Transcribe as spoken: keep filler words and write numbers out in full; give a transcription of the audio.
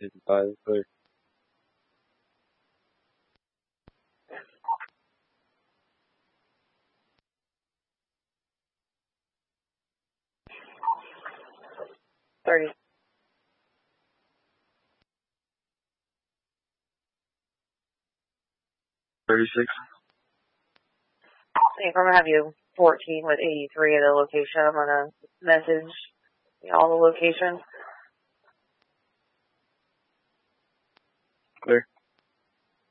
fifty-five, clear. thirty. thirty-six. If I'm gonna have you fourteen with eighty-three at the location, I'm gonna message all the locations. Clear.